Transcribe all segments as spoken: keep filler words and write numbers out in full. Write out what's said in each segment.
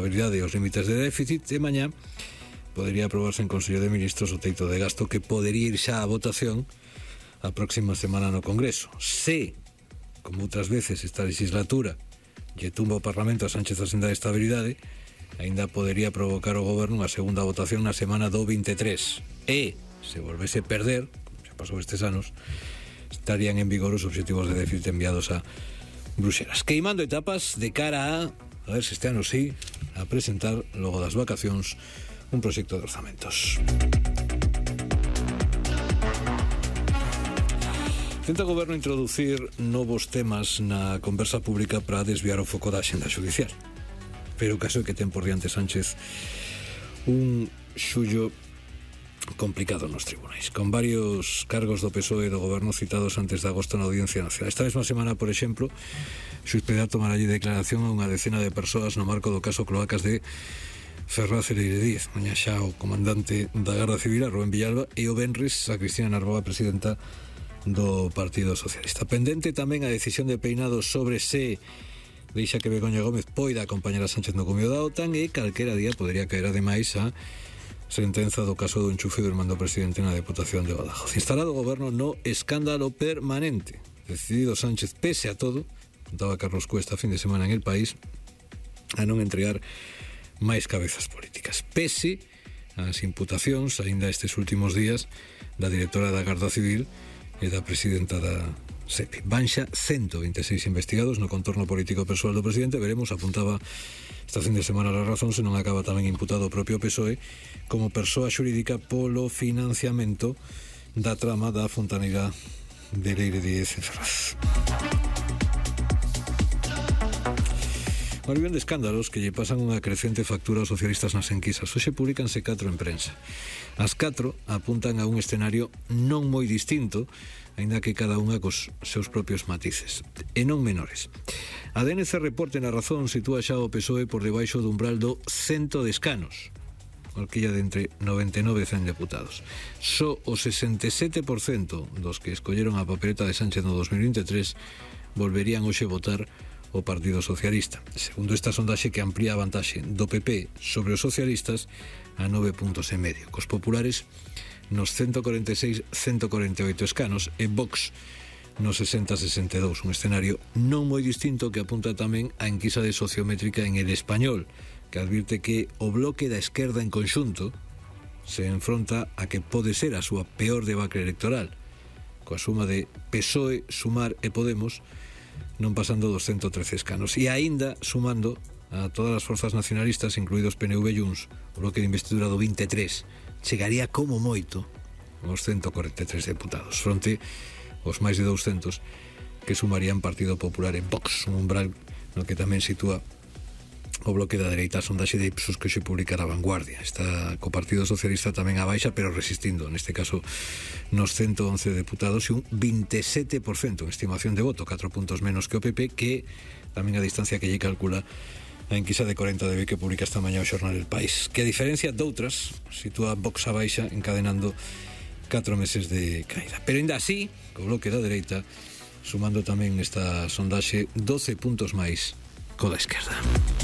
estabilidade e os límites de déficit, e mañá podería aprobarse en Consello de Ministros o teito de gasto que podería ir xa a votación a próxima semana no Congreso. Se, como outras veces esta legislatura, lle tumba o Parlamento a Sánchez a senda de estabilidade, aínda podería provocar o Goberno unha segunda votación na semana do veintitrés. E, se volvese perder, como xa pasou estes anos, estarían en vigor os obxectivos de déficit enviados a Bruxelas. Queimando etapas de cara a, a ver se este ano sí, a presentar, logo das vacacións, un proxecto de orzamentos. Tenta o Goberno introducir novos temas na conversa pública para desviar o foco da axenda judicial. Pero o caso é que ten por diante Sánchez un xullo complicado nos tribunais, con varios cargos do P S O E e do Goberno citados antes de agosto na Audiencia Nacional. Esta mesma semana, por exemplo, xuiz Pedra tomará allí declaración a unha decena de persoas no marco do caso Cloacas de Ferraz e Leire Díez. Mañá xa o comandante da Garda Civil, a Rubén Villalba, e o venres a Cristina Narváez, presidenta do Partido Socialista. Pendente tamén a decisión de Peinado sobre se deixa que Begoña Gómez poida acompañar a Sánchez no comio da OTAN, e calquera día podría caer ademais a sentenza do caso do enchufe do irmán do presidente na Deputación de Badajoz. Instalado o Goberno no escándalo permanente. Decidido Sánchez, pese a todo, contaba Carlos Cuesta a fin de semana en El País, a non entregar máis cabezas políticas. Pese ás imputacións, aínda estes últimos días, da directora da Garda Civil e da presidenta da SEPI. Van xa ciento veintiséis investigados no contorno político persoal do presidente. Veremos, apuntaba esta fin de semana La Razón, se non acaba tamén imputado o propio P S O E como persoa xurídica polo financiamento da trama da fontaneira de Leire Díez en Ferraz. Maribén de escándalos que lle pasan unha crecente factura aos socialistas nas enquisas. Hoxe publicanse catro en prensa. As catro apuntan a un escenario non moi distinto, aínda que cada unha cos seus propios matices, e non menores. A D N C Reporte na Razón sitúa xa o P S O E por debaixo do umbral do cento de escanos, horquilla de entre noventa e nove e cen deputados. Só o sesenta e sete por cento dos que escolleron a papeleta de Sánchez no dos mil veintitrés volverían hoxe votar o Partido Socialista, segundo esta sondaxe que amplía a vantaxe do P P sobre os socialistas a nove puntos e medio, cos populares nos ciento cuarenta e seis a ciento cuarenta e oito escanos e Vox nos sesenta a sesenta e dous, un escenario non moi distinto que apunta tamén a enquisa de sociométrica en El Español, que advirte que o bloque da esquerda en conxunto se enfronta a que pode ser a súa peor debacle electoral, coa suma de P S O E, Sumar e Podemos non pasando dos ciento trece escanos, e aínda sumando a todas as forzas nacionalistas, incluídos P N V e Junts, o bloque de investidura do veintitrés chegaría como moito aos ciento cuarenta e tres deputados, fronte aos máis de douscentos que sumarían Partido Popular e Vox, un umbral no que tamén sitúa o bloque da dereita. A sondaxe de Ipsos que hoxe publicará a Vanguardia está co Partido Socialista tamén a baixa, pero resistindo, neste caso nos ciento once deputados, e un veintisiete por cento en estimación de voto, catro puntos menos que o P P, que tamén a distancia que lle calcula a enquisa de corenta de B que publica esta mañá o xornal El País, que a diferencia doutras sitúa Vox a baixa, encadenando catro meses de caída. Pero ainda así, co bloque da dereita sumando tamén nesta sondaxe doce puntos máis co da esquerda.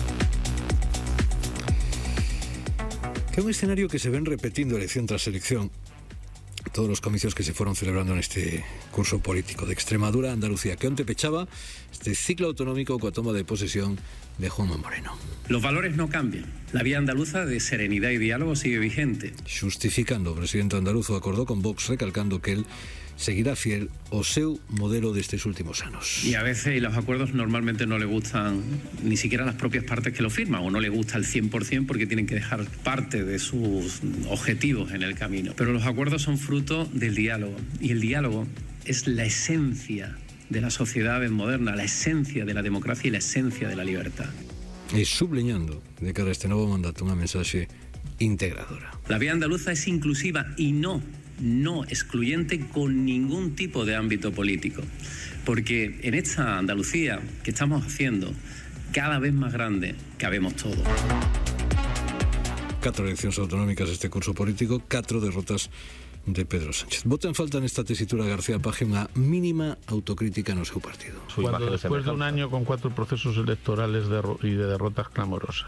Que é un escenario que se ven repetindo elección tras elección, todos os comicios que se foron celebrando neste curso político de Extremadura a Andalucía, que onte pechaba este ciclo autonómico coa toma de posesión de Juanma Moreno. Los valores no cambian. La vía andaluza de serenidad y diálogo sigue vigente. Justificando, o presidente andaluzo acordou con Vox, recalcando que el seguirá fiel ao seu modelo destes últimos anos. Y a veces los acuerdos normalmente no le gustan ni siquiera las propias partes que lo firman, o no le gusta el cien por ciento porque tienen que dejar parte de sus objetivos en el camino. Pero los acuerdos son fruto del diálogo, y el diálogo es la esencia de la sociedad moderna, la esencia de la democracia y la esencia de la libertad. E subliñando de cara a este novo mandato unha mensaxe integradora. La vía andaluza es inclusiva y no no excluyente con ningún tipo de ámbito político, porque en esta Andalucía que estamos haciendo cada vez más grande cabemos todos. Catro eleccións autonómicas este curso político, catro derrotas de Pedro Sánchez. Bota en falta nesta tesitura García Paje unha mínima autocrítica no seu partido. Cuando después de un año con cuatro procesos electorales de y de derrotas clamorosas,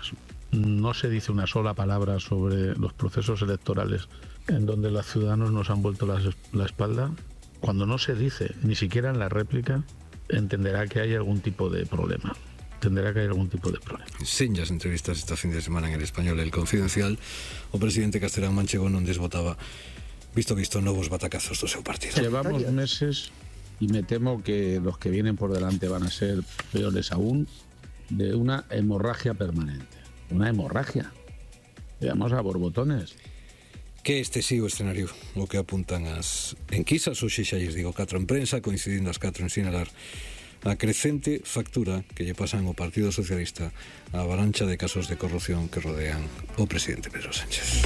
no se dice una sola palabra sobre los procesos electorales en donde los ciudadanos nos han vuelto la, la espalda, cuando no se dice ni siquiera en la réplica, entenderá que hay algún tipo de problema. Entenderá que hay algún tipo de problema. Señas entrevistas esta fin de semana en El Español, El Confidencial, o presidente Castelán Manchego non desbotaba visto visto novos batacazos do seu partido. Llevamos meses y me temo que los que vienen por delante van a ser peores aún, de una hemorragia permanente. Una hemorragia. Veamos a borbotones. Que este sí o escenario o que apuntan as enquisas, hoxe xa lles digo catro en prensa, coincidindo as catro en sinalar a crecente factura que lle pasan ao Partido Socialista a avalancha de casos de corrupción que rodean o presidente Pedro Sánchez.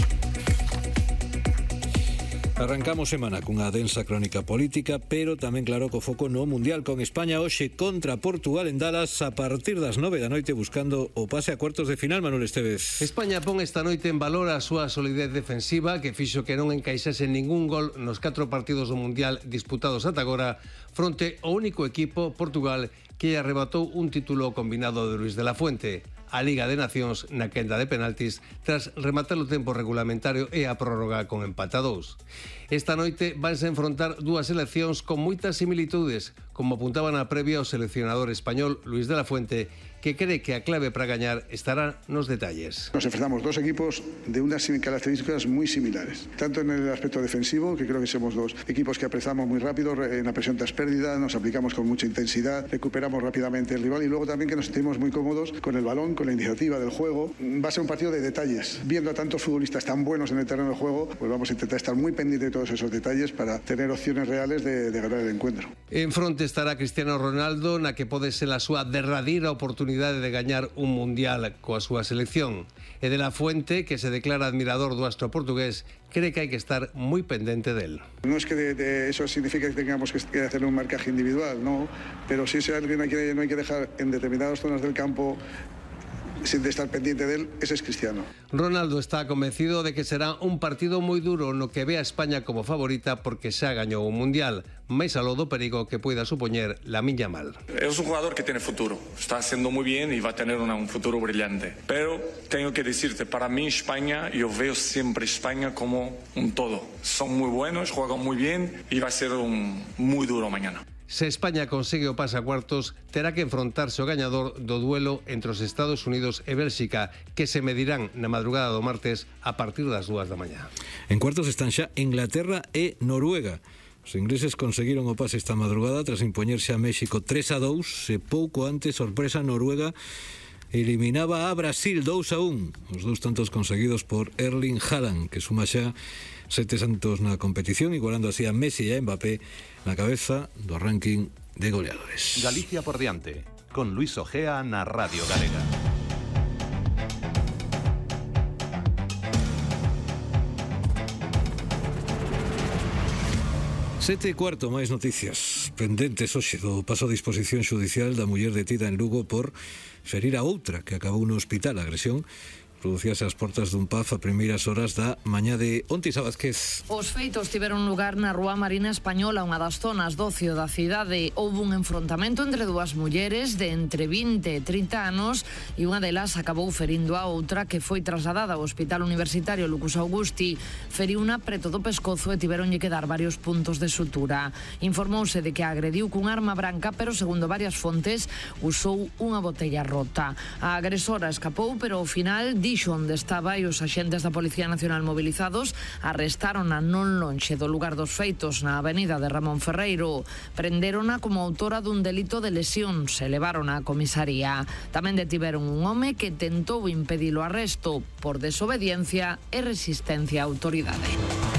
Arrancamos semana cunha densa crónica política, pero tamén claro co foco no Mundial, con España hoxe contra Portugal en Dallas a partir das nove da noite buscando o pase a cuartos de final. Manuel Estevez. España pon esta noite en valor a súa solidez defensiva que fixo que non encaixase ningún gol nos catro partidos do Mundial disputados ata agora fronte ao único equipo, Portugal, que arrebatou un título combinado de Luis de la Fuente. A Liga de Nacións na quenda de penaltis tras rematar o tempo regulamentario e a prórroga con empate a dous. Esta noite vanse enfrontar dúas seleccións con moitas similitudes, como apuntaba na previa o seleccionador español Luis de la Fuente, que cree que a clave para gañar estará nos detalles. Nos enfrentamos dos equipos de unas características muy similares, tanto en el aspecto defensivo, que creo que somos dos equipos que apresamos muy rápido en la presión tras pérdida, nos aplicamos con mucha intensidad, recuperamos rápidamente el rival y luego también que nos sentimos muy cómodos con el balón, con la iniciativa del juego. Va a ser un partido de detalles. Viendo a tantos futbolistas tan buenos en el terreno de juego, pues vamos a intentar estar muy pendientes de todos esos detalles para tener opciones reales de, de ganar el encuentro. En fronte estará Cristiano Ronaldo, na que pode ser a súa derradeira oportunidade de gañar un mundial coa súa selección. E de la Fuente, que se declara admirador do astro portugués, cree que hai que estar moi pendente del. No es que de, de eso significa que tengamos que, que hacer un marcaje individual, no, pero si es alguien que no hay que dejar en determinadas zonas del campo sin de estar pendiente de él, ese es Cristiano. Ronaldo está convencido de que será un partido moi duro no que ve a España como favorita porque xa gañou un mundial, máis aló do perigo que pueda supoñer Lamine Yamal. Es un jugador que tiene futuro, está haciendo muy bien y va a tener una, un futuro brillante. Pero tengo que decirte, para mí España, yo veo siempre España como un todo. Son muy buenos, juegan muy bien y va a ser un muy duro mañana. Se España consigue o pase a cuartos, terá que enfrontarse ao gañador do duelo entre os Estados Unidos e Bélxica, que se medirán na madrugada do martes a partir das dúas da mañá. En cuartos están xa Inglaterra e Noruega. Os ingleses conseguiron o pase esta madrugada tras impoñerse a México tres a dous, e pouco antes, sorpresa, Noruega eliminaba a Brasil dous a un. Os dous tantos conseguidos por Erling Haaland, que suma xa sete tantos na competición, igualando así a Messi e a Mbappé na cabeza do ranking de goleadores. Galicia por diante, con Luis Ojea na Radio Galega. Sete e cuarto, máis noticias pendentes hoxe do paso a disposición xudicial da muller detida en Lugo por ferir a outra que acabou no hospital. A agresión producíase ás portas dun pub a primeiras horas da mañá de onte. Isa Vázquez. Os feitos tiveron lugar na Rúa Marina Española, unha das zonas do ocio da cidade. Houve un enfrontamento entre dúas mulleres de entre vinte e trinta anos e unha delas acabou ferindo a outra, que foi trasladada ao Hospital Universitario Lucas Augusti. Feriuna preto do pescozo e tiveronlle que dar varios puntos de sutura. Informouse de que agrediu cun arma branca, pero segundo varias fontes usou unha botella rota. A agresora escapou, pero ao final dixo onde estaba e os axentes da Policía Nacional mobilizados arrestárona non lonxe do lugar dos feitos, na avenida de Ramón Ferreiro. Prendérona como autora dun delito de lesión, se levarona á comisaría. Tamén detiveron un home que tentou impedir o arresto por desobediencia e resistencia á autoridade.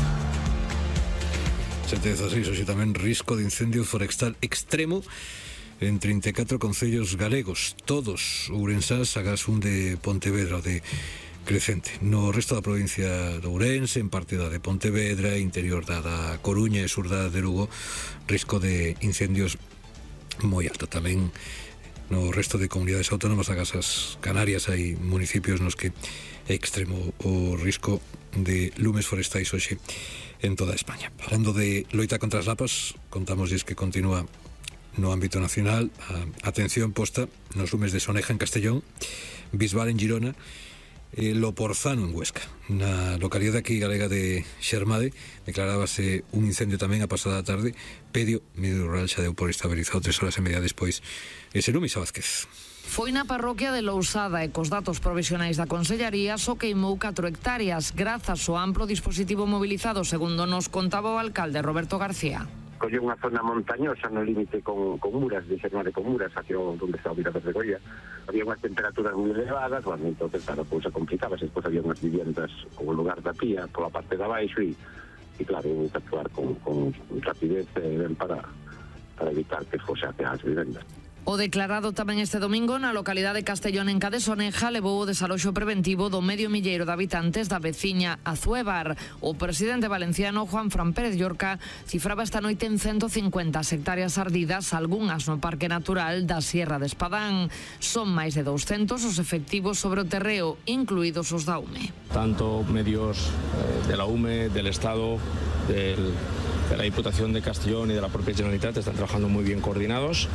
sete dezasseis, hoxe tamén risco de incendio forestal extremo en trinta e catro concellos galegos, todos ourensás, agás un de Pontevedra, de crecente. No resto da provincia de Ourense, en parte da de Pontevedra, interior da, da Coruña e sur da de Lugo, risco de incendios moi alto. Tamén no resto de comunidades autónomas, agás as Canarias, hai municipios nos que é extremo o risco de lumes forestais hoxe en toda España. Falando de loita contra as lapas, contámosles que continúa no ámbito nacional a atención posta nos lumes de Soneja en Castellón, Bisbal en Girona eh, Loporzano en Huesca. Na localidade aquí galega de Xermade declarábase un incendio tamén a pasada tarde. Pedio Medio Rural xa deu por estabilizado tres horas e media despois. Ese Lumisa Vázquez. Foi na parroquia de Lousada e cos datos provisionais da Consellería só queimou catro hectáreas grazas ao amplo dispositivo mobilizado, segundo nos contaba o alcalde Roberto García. Colleu unha zona montañosa no límite con, con Muras, de Xermade con Muras, hacia onde está o Mirador de Goya. Había unhas temperaturas moi elevadas, bueno, entón, claro, a cousa complicaba, despois había unhas viviendas como lugar da pía pola parte de abaixo e, e claro, hubo que actuar con, con rapidez eh, para, para evitar que fose hacia as vivendas. O declarado tamén este domingo na localidade de Castellón en Cadesoneja levou o desaloxo preventivo do medio milleiro de habitantes da veciña Azuévar. O presidente valenciano Juan Fran Pérez Llorca cifraba esta noite en ciento cincuenta hectáreas ardidas, algunhas no Parque Natural da Sierra de Espadán. Son máis de doscientos os efectivos sobre o terreo, incluídos os da U M E. Tanto medios eh, de la U M E, del Estado, del... de la Diputación de Castellón y de la propia Generalitat están trabajando muy bien coordinados,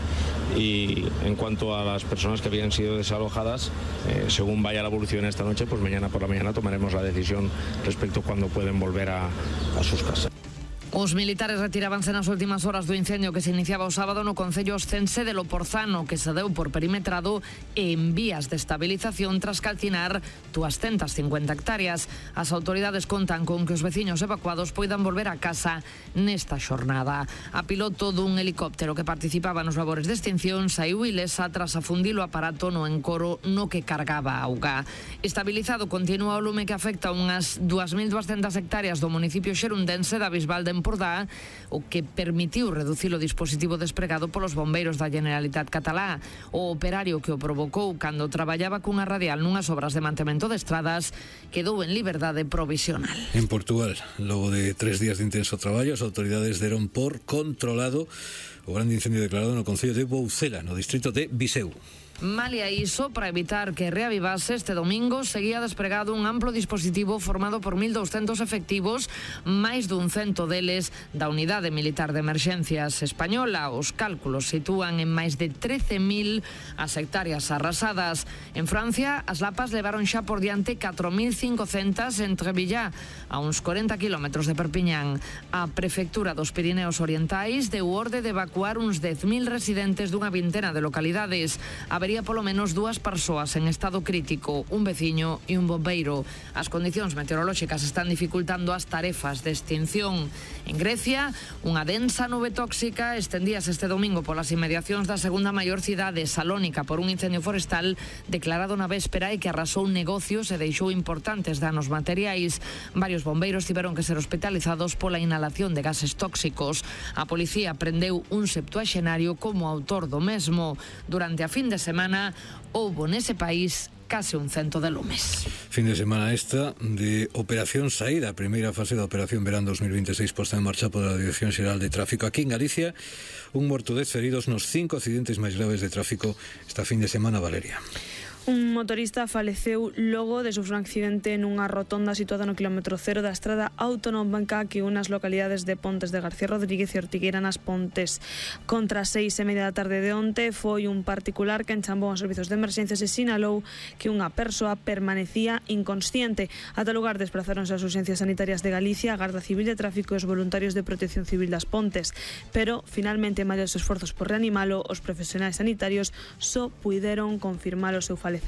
y en cuanto a las personas que habían sido desalojadas, eh, según vaya la evolución esta noche, pues mañana por la mañana tomaremos la decisión respecto a cuándo pueden volver a, a sus casas. Os militares retirábanse nas últimas horas do incendio que se iniciaba o sábado no concello oscense de Loporzano, que se deu por perimetrado e en vías de estabilización tras calcinar doscientas cincuenta hectáreas. As autoridades contan con que os veciños evacuados poidan volver a casa nesta xornada. A piloto dun helicóptero que participaba nos labores de extinción saiu ilesa tras afundir o aparato no encoro no que cargaba auga. Estabilizado continúa o lume que afecta unhas dúas mil duascentas hectáreas do municipio xerundense da Bisbal de Empordá, o que permitiu reducir o dispositivo despregado polos bombeiros da Generalitat Catalá. O operario que o provocou cando traballaba cunha radial nunhas obras de mantemento de estradas quedou en liberdade provisional. En Portugal, logo de tres días de intenso traballo, as autoridades deron por controlado o grande incendio declarado no concello de Boucela, no distrito de Viseu. Malia iso, para evitar que reavivase, este domingo seguía despregado un amplo dispositivo formado por mil doscientos efectivos, máis dun cento deles da Unidade Militar de Emerxencias Española. Os cálculos sitúan en máis de trece mil as hectáreas arrasadas. En Francia, as lapas levaron xa por diante catro mil cincocentas entre Villá, a uns corenta kilómetros de Perpiñán. A Prefectura dos Pirineos Orientais deu orde de evacuar uns dez mil residentes dunha vintena de localidades. Habería polo menos dúas persoas en estado crítico, un veciño e un bombeiro. As condicións meteorolóxicas están dificultando as tarefas de extinción. En Grecia, unha densa nube tóxica estendíase este domingo polas inmediacións da segunda maior cidade, Salónica, por un incendio forestal declarado na véspera e que arrasou negocios e deixou importantes danos materiais. Varios bombeiros tiveron que ser hospitalizados pola inhalación de gases tóxicos. A policía prendeu un septuaxenario como autor do mesmo. Durante a fin de semana houbo nese país case un cento de lumes. Fin de semana esta de Operación Saída, a primeira fase da Operación Verán dos mil veintiséis posta en marcha pola Dirección Xeral de Tráfico. Aquí en Galicia, un morto, dez feridos nos cinco accidentes máis graves de tráfico esta fin de semana, Valeria. Un motorista faleceu logo de sufrir un accidente nunha rotonda situada no kilómetro cero da estrada autonómica que une as localidades de Pontes de García Rodríguez e Ortigueira nas Pontes. Contra as seis e media da tarde de onte foi un particular que enchambou aos servizos de emerxencias e sinalou que unha persoa permanecía inconsciente. Ata o lugar desplazáronse as urxencias sanitarias de Galicia, a Garda Civil de Tráfico e os voluntarios de Protección Civil das Pontes, pero finalmente, en maiores esforzos por reanimalo, os profesionais sanitarios só puideron confirmar o seu falecemento.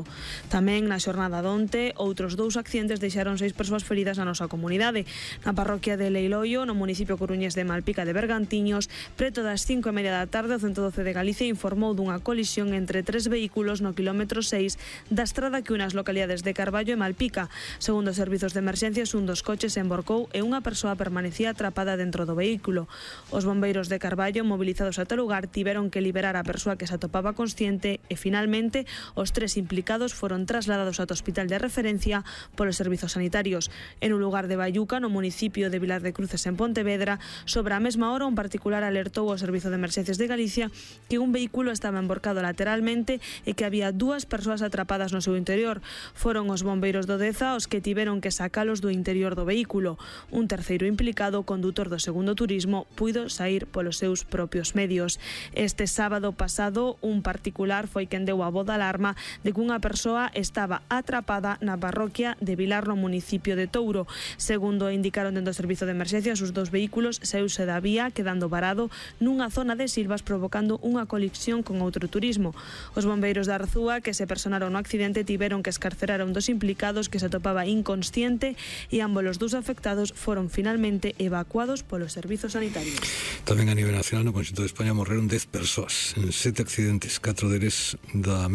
Tamén na xornada de onte, outros dous accidentes deixaron seis persoas feridas na nosa comunidade. Na parroquia de Leiloio, no municipio coruñés de Malpica de Bergantiños, preto das cinco e media da tarde, o ciento doce de Galicia informou dunha colisión entre tres vehículos no kilómetro seis da estrada que une as localidades de Carballo e Malpica. Segundo os servizos de emerxencias, un dos coches se emborcou e unha persoa permanecía atrapada dentro do vehículo. Os bombeiros de Carballo, movilizados ata o lugar, tiveron que liberar a persoa que se atopaba consciente e finalmente os tres implicados foron trasladados ao hospital de referencia polos servizos sanitarios. En un lugar de Bayuca, no municipio de Vilar de Cruces, en Pontevedra, sobre a mesma hora un particular alertou ao Servizo de Emerxencias de Galicia que un vehículo estaba emborcado lateralmente e que había dúas persoas atrapadas no seu interior. Foron os bombeiros do Deza os que tiveron que sacalos do interior do vehículo. Un terceiro implicado, condutor do segundo turismo, puido sair polos seus propios medios. Este sábado pasado, un particular foi quen deu a voz de alarma de que unha persoa estaba atrapada na parroquia de Vilar no municipio de Touro. Segundo indicaron dentro do servizo de emerxencias, os dous vehículos saíuse da vía quedando varado nunha zona de Silvas provocando unha colisión con outro turismo. Os bombeiros da Arzúa que se personaron no accidente tiveron que escarcerar a un dos implicados que se atopaba inconsciente e ambos os dous afectados foron finalmente evacuados polos servizos sanitarios. Tamén a nivel nacional no conxunto de España morreron dez persoas en sete accidentes, catro deles da